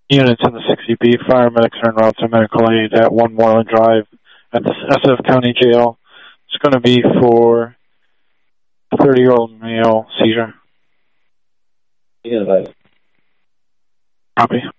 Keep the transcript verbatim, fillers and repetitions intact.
Units in the sixty B, paramedics are en route to medical aid at one Moreland Drive at the S F County Jail. It's going to be for a thirty-year-old male seizure. Yeah, Copy.